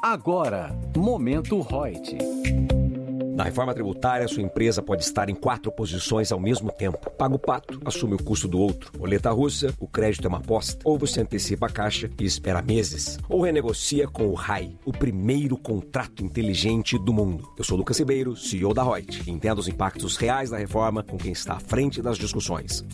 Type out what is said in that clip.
Agora, Momento Reut. Na reforma tributária, sua empresa pode estar em 4 posições ao mesmo tempo. Paga o pato, assume o custo do outro. Roleta russa, o crédito é uma aposta. Ou você antecipa a caixa e espera meses. Ou renegocia com o RAI, o primeiro contrato inteligente do mundo. Eu sou Lucas Ribeiro, CEO da Reut. Entenda os impactos reais da reforma com quem está à frente das discussões.